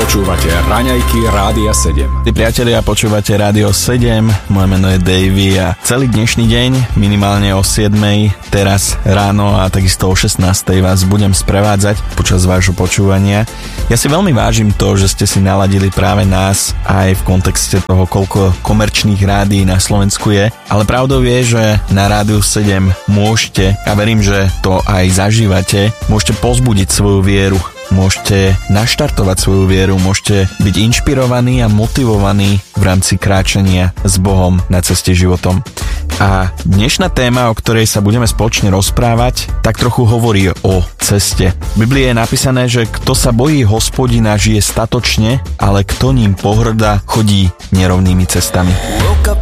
Počúvate Raňajky Rádia 7. Tí priatelia, počúvate Rádio 7, moje meno je Davey a celý dnešný deň, minimálne o 7, teraz ráno a takisto o 16 vás budem sprevádzať počas vášho počúvania. Ja si veľmi vážim to, že ste si naladili práve nás aj v kontexte toho, koľko komerčných rádií na Slovensku je, ale pravdou je, že na Rádiu 7 môžete, a verím, že to aj zažívate, môžete pozbudiť svoju vieru. Môžete naštartovať svoju vieru, môžete byť inšpirovaní a motivovaní v rámci kráčania s Bohom na ceste životom. A dnešná téma, o ktorej sa budeme spoločne rozprávať, tak trochu hovorí o ceste. V Biblii je napísané, že kto sa bojí Hospodina, žije statočne, ale kto ním pohŕda, chodí nerovnými cestami.